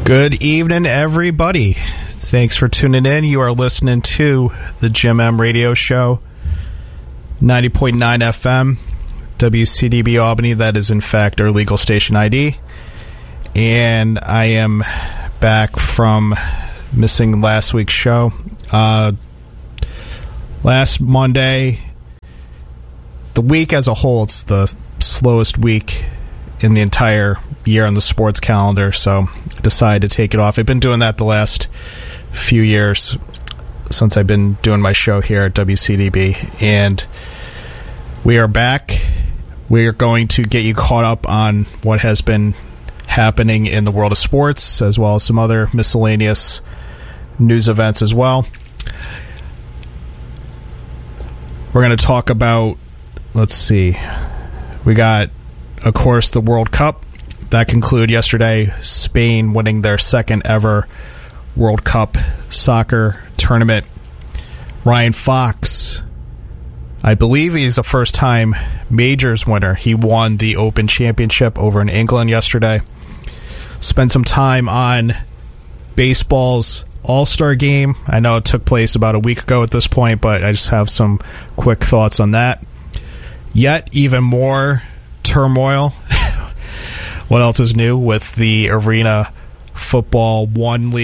Good evening, everybody. Thanks for tuning in. You are listening to the Jim M Radio Show, 90.9 FM, WCDB Albany. That is, in fact, our legal station ID. And I am back from missing last week's show. Last Monday, the week as a whole, it's the slowest week in the entire year on the sports calendar, so I decided to take it off. I've been doing that the last few years since I've been doing my show here at WCDB, and we are back. We are going to get you caught up on what has been happening in the world of sports, as well as some other miscellaneous news events as well. We're going to talk about, let's see, we got, of course, the World Cup. That concluded yesterday, Spain winning their second ever World Cup soccer tournament. Ryan Fox, I believe he's the first-time majors winner. He won the Open Championship over in England yesterday. Spent some time on baseball's All-Star Game. I know it took place about a week ago at this point, but I just have some quick thoughts on that. Yet even more turmoil. What else is new with the Arena Football 1 League?